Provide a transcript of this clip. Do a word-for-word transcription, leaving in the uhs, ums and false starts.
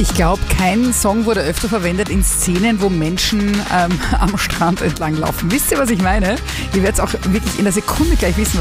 Ich glaube, kein Song wurde öfter verwendet in Szenen, wo Menschen ähm, am Strand entlang laufen. Wisst ihr, was ich meine? Ihr werdet es auch wirklich in der Sekunde gleich wissen,